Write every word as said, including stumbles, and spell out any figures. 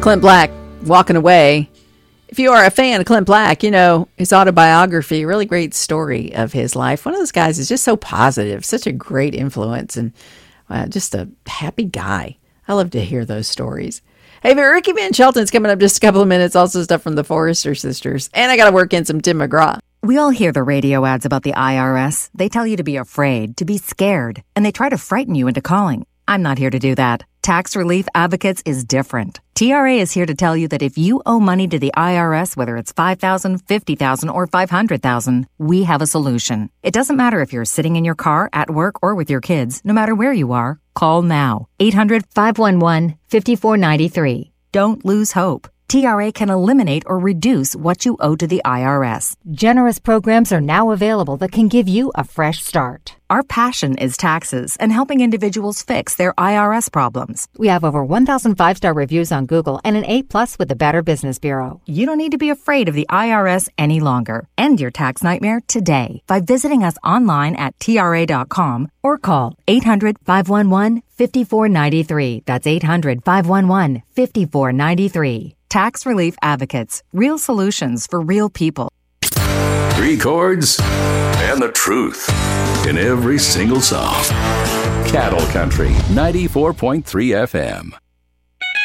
Clint Black, Walking Away. If you are a fan of Clint Black, you know his autobiography, really great story of his life. One of those guys is just so positive, such a great influence, and uh, just a happy guy. I love to hear those stories. Hey, but Ricky Van Shelton's coming up just a couple of minutes. Also stuff from the Forrester Sisters. And I got to work in some Tim McGraw. We all hear the radio ads about the I R S. They tell you to be afraid, to be scared, and they try to frighten you into calling. I'm not here to do that. Tax Relief Advocates is different. T R A is here to tell you that if you owe money to the I R S, whether it's five thousand dollars, fifty thousand dollars, or five hundred thousand dollars, we have a solution. It doesn't matter if you're sitting in your car, at work, or with your kids. No matter where you are, call now. eight hundred, five one one, five four nine three. Don't lose hope. T R A can eliminate or reduce what you owe to the I R S. Generous programs are now available that can give you a fresh start. Our passion is taxes and helping individuals fix their I R S problems. We have over one thousand five-star reviews on Google and an A plus with the Better Business Bureau. You don't need to be afraid of the I R S any longer. End your tax nightmare today by visiting us online at T R A dot com or call eight hundred, five one one, five four nine three. That's eight hundred, five one one, five four nine three. Tax Relief Advocates. Real solutions for real people. Three chords and the truth in every single song. Cattle Country ninety-four point three F M.